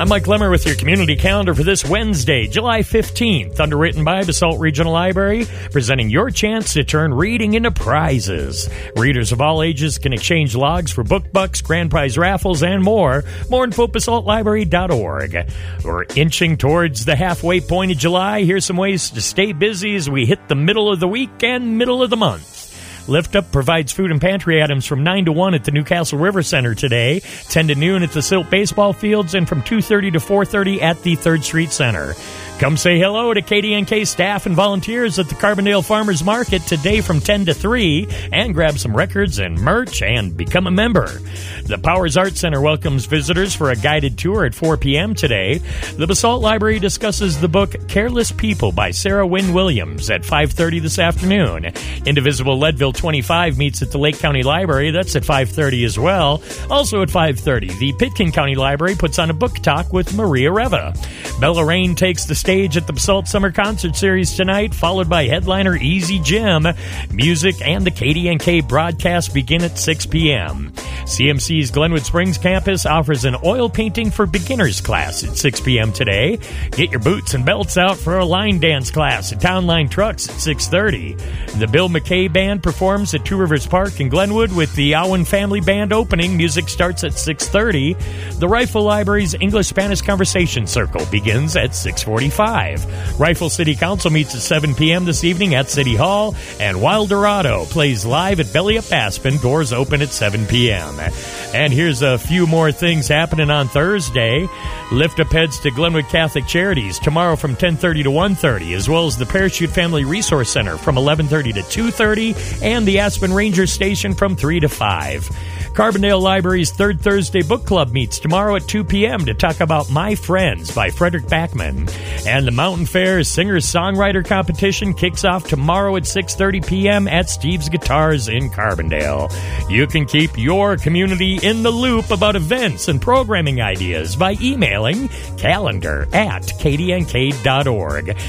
I'm Mike Lemmer with your community calendar for this Wednesday, July 15th, underwritten by Basalt Regional Library, presenting your chance to turn reading into prizes. Readers of all ages can exchange logs for book bucks, grand prize raffles, and more. More info at basaltlibrary.org. We're inching towards the halfway point of July. Here's some ways to stay busy as we hit the middle of the week and middle of the month. Lift Up provides food and pantry items from 9 to 1 at the Newcastle River Center today, 10 to noon at the Silt Baseball Fields, and from 2:30 to 4:30 at the 3rd Street Center. Come say hello to KDNK staff and volunteers at the Carbondale Farmers Market today from 10 to 3 and grab some records and merch and become a member. The Powers Art Center welcomes visitors for a guided tour at 4 p.m. today. The Basalt Library discusses the book Careless People by Sarah Wynne Williams at 5:30 this afternoon. Indivisible Leadville 25 meets at the Lake County Library. That's at 5:30 as well. Also at 5:30, the Pitkin County Library puts on a book talk with Maria Reva. Bella Rain takes the stage at the Basalt Summer Concert Series tonight, followed by headliner Easy Jim. Music and the KDNK broadcast begin at 6 p.m. CMC's Glenwood Springs campus offers an oil painting for beginners class at 6 p.m. today. Get your boots and belts out for a line dance class at Town Line Trucks at 6:30. The Bill McKay Band performs at Two Rivers Park in Glenwood with the Owen Family Band opening. Music starts at 6:30. The Rifle Library's English-Spanish Conversation Circle begins at 6:45. Rifle City Council meets at 7 p.m. this evening at City Hall, and Wildorado plays live at Belly Up Aspen. Doors open at 7 p.m. And here's a few more things happening on Thursday. Lift Up heads to Glenwood Catholic Charities tomorrow from 10:30 to 1:30, as well as the Parachute Family Resource Center from 11:30 to 2:30, and the Aspen Ranger Station from 3 to 5. Carbondale Library's Third Thursday Book Club meets tomorrow at 2 p.m. to talk about My Friends by Frederick Backman. And the Mountain Fair Singer-Songwriter Competition kicks off tomorrow at 6:30 p.m. at Steve's Guitars in Carbondale. You can keep your community in the loop about events and programming ideas by emailing calendar@kdnk.org.